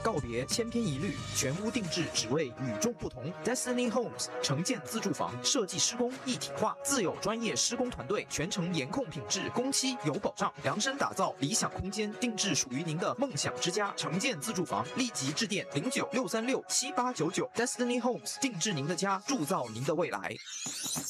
告别千篇一律，全屋定制只为与众不同。Destiny Homes 城建自住房设计施工一体化，自有专业施工团队，全程严控品质，工期有保障，量身打造理想空间，定制属于您的梦想之家。城建自住房，立即致电0963678899 Destiny Homes， 定制您的家，铸造您的未来。